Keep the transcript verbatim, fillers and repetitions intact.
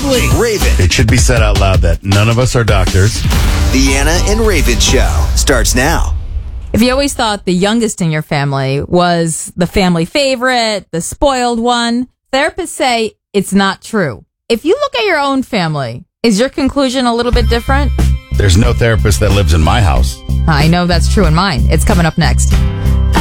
Ashley, Raven. It should be said out loud that none of us are doctors. The Anna and Raven Show starts now. If you always thought the youngest in your family was the family favorite, the spoiled one, therapists say it's not true. If you look at your own family, is your conclusion a little bit different? There's no therapist that lives in my house. I know that's true in mine. It's coming up next.